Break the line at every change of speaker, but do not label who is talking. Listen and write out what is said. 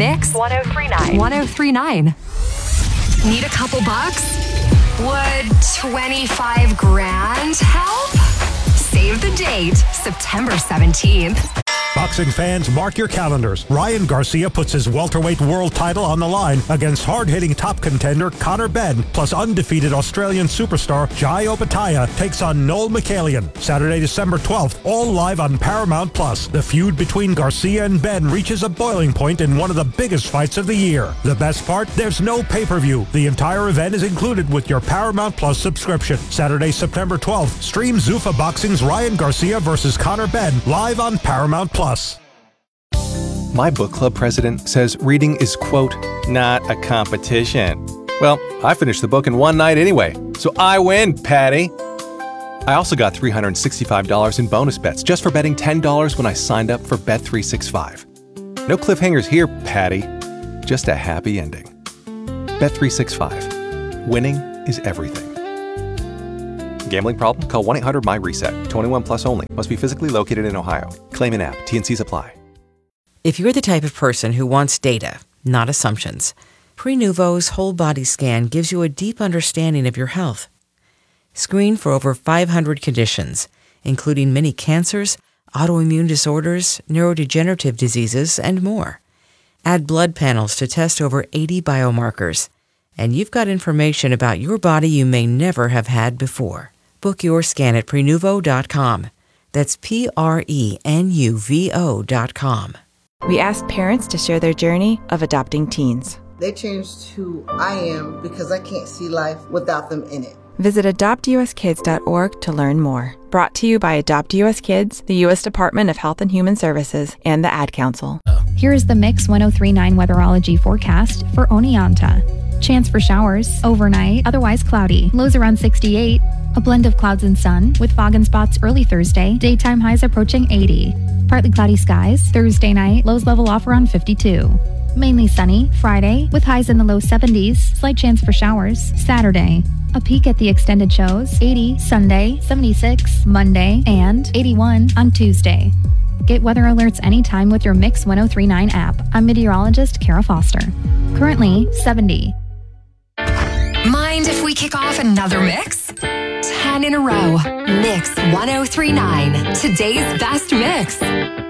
Mix 1039. 1039. Need a couple bucks? Would 25 grand help? Save the date, September 17th.
Boxing fans, mark your calendars. Ryan Garcia puts his welterweight world title on the line against hard-hitting top contender Conor Benn, plus undefeated Australian superstar Jai Opetaia takes on Noel McCallion. Saturday, December 12th, all live on Paramount+. The feud between Garcia and Benn reaches a boiling point in one of the biggest fights of the year. The best part? There's no pay-per-view. The entire event is included with your Paramount+ subscription. Saturday, September 12th, stream Zuffa Boxing's Ryan Garcia versus Conor Benn live on Paramount+.
My book club president says reading is, quote, not a competition. Well, I finished the book in one night anyway, so I win, Patty. I also got $365 in bonus bets just for betting $10 when I signed up for Bet365. No cliffhangers here, Patty. Just a happy ending. Bet365. Winning is everything. Gambling problem? Call 1-800-MY-RESET. 21 plus only. Must be physically located in Ohio. Claim an app. T&Cs apply.
If you're the type of person who wants data, not assumptions, Prenuvo's whole body scan gives you a deep understanding of your health. Screen for over 500 conditions, including many cancers, autoimmune disorders, neurodegenerative diseases, and more. Add blood panels to test over 80 biomarkers, and you've got information about your body you may never have had before. Book your scan at Prenuvo.com. That's Prenuvo.com.
We asked parents to share their journey of adopting teens.
They changed who I am because I can't see life without them in it.
Visit adoptuskids.org to learn more. Brought to you by Adopt US Kids, the U.S. Department of Health and Human Services, and the Ad Council.
Here is the Mix 1039 weatherology forecast for Oneonta. Chance for showers, overnight, otherwise cloudy. Lows around 68. A blend of clouds and sun, with fog and spots early Thursday. Daytime highs approaching 80. Partly cloudy skies. Thursday night, lows level off around 52. Mainly sunny Friday, with highs in the low 70s. Slight chance for showers. Saturday, a peek at the extended shows. 80 Sunday, 76 Monday, and 81 on Tuesday. Get weather alerts anytime with your Mix 1039 app. I'm meteorologist Kara Foster. Currently 70.
Mind if we kick off another mix? 10 in a row. Mix 1039. Today's best mix.